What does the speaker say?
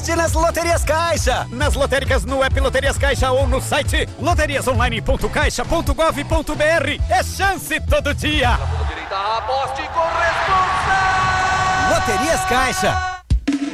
Aposte nas Loterias Caixa. Nas lotéricas, no app Loterias Caixa ou no site loteriasonline.caixa.gov.br. É chance todo dia. Direita, aposte com responsa. Loterias Caixa.